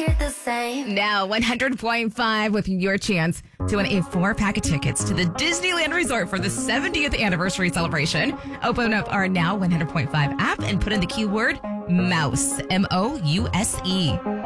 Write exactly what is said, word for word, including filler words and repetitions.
hear the same. Now, one hundred point five with your chance to win a four-pack of tickets to the Disneyland Resort for the seventieth anniversary celebration. Open up our Now one hundred point five app and put in the keyword MOUSE, M O U S E.